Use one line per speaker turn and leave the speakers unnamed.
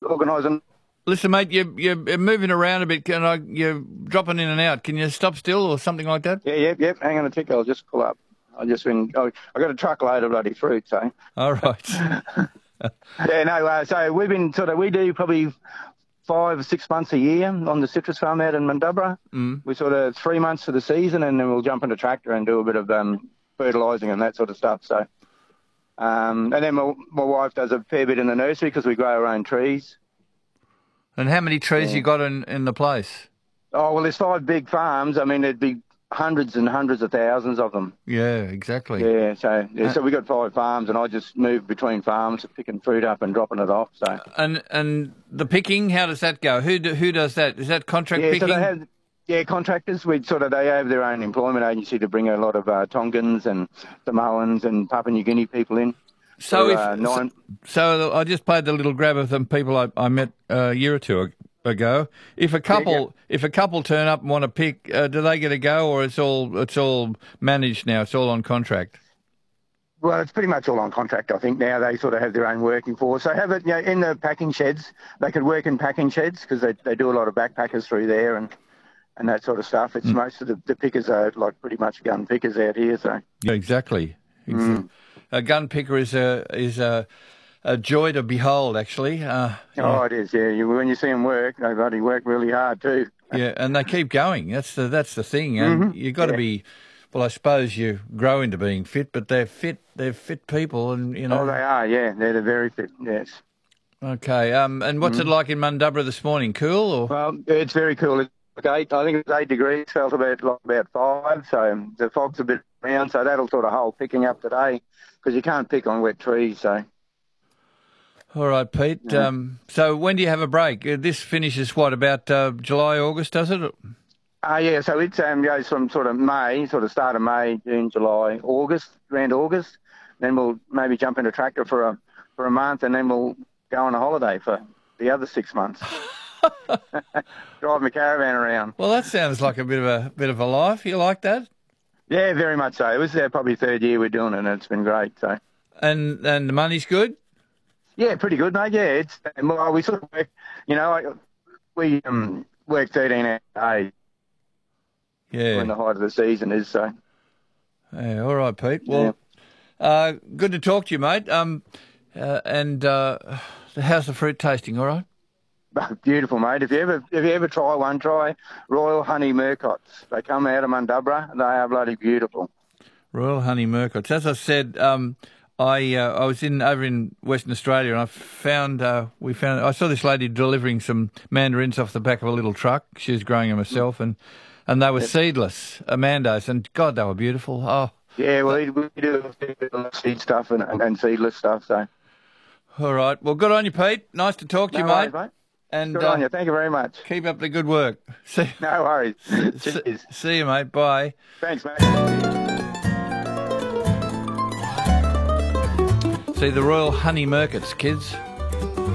organising.
Listen, mate, you're moving around a bit. You're dropping in and out. Can you stop still or something like that?
Yeah, yep. Hang on a tick. I'll just pull up. I got a truckload of bloody fruit, so.
All right.
Yeah, no. So we do probably 5 or 6 months a year on the citrus farm out in Mundubbera. We sort of 3 months for the season, and then we'll jump in a tractor and do a bit of fertilising and that sort of stuff. So, and then my wife does a fair bit in the nursery because we grow our own trees.
And how many trees you got in the place?
Oh, well, there's 5 big farms. I mean, there'd be hundreds and hundreds of thousands of them.
Yeah, exactly.
Yeah, so we got 5 farms, and I just move between farms, picking fruit up and dropping it off. So
and the picking, how does that go? Who does that? Is that contract picking?
So they have contractors. They have their own employment agency to bring a lot of Tongans and Samoans and Papua New Guinea people in.
So I just played the little grab of some people I met a year or two ago. If a couple turn up and want to pick, do they get a go, or it's all managed now? It's all on contract.
Well, it's pretty much all on contract. I think now they sort of have their own working force. So have it in the packing sheds. They could work in packing sheds because they do a lot of backpackers through there and that sort of stuff. It's most of the pickers are like pretty much gun pickers out here. So
yeah, exactly. A gun picker is a joy to behold, actually.
Oh, it is. Yeah, when you see them work, they bloody work really hard too.
Yeah, and they keep going. That's the thing. And you've got to be. Well, I suppose you grow into being fit, but they're fit. They're fit people, and
Oh, they are. Yeah, they're very fit. Yes.
Okay. And what's it like in Mundubbera this morning? Cool or?
Well, it's very cool. It's I think it's 8 degrees. Felt about 5. So the fog's a bit around. So that'll sort of hold picking up today because you can't pick on wet trees. So.
All right, Pete. Yeah. So when do you have a break? This finishes about July, August, does it?
Yeah. So it goes from sort of May, start of May, June, July, August, around August. Then we'll maybe jump in a tractor for a month, and then we'll go on a holiday for the other 6 months. Drive my caravan around.
Well, that sounds like a bit of a life. You like that?
Yeah, very much so. It was probably 3rd year we're doing it, and it's been great. So.
And the money's good?
Yeah, pretty good, mate. Yeah, we sort of work. We work 13 hours a day.
Yeah.
When the height of the season is so.
Yeah. All right, Pete. Well, good to talk to you, mate. And how's the fruit tasting? All right.
Beautiful, mate. If you ever try Royal Honey Murcots. They come out of Mundubbera. They are bloody beautiful.
Royal Honey Murcots. As I said, I was over in Western Australia, and I saw this lady delivering some mandarins off the back of a little truck. She was growing them herself, and they were seedless, Amandos, and God, they were beautiful. Oh.
Yeah, well, we do seed stuff and seedless stuff. So.
All right. Well, good on you, Pete. Nice to talk to you, mate. And
good on you. Thank you very much.
Keep up the good work.
No worries.
See you, mate. Bye.
Thanks, mate.
See the Royal Honey Murcots, kids.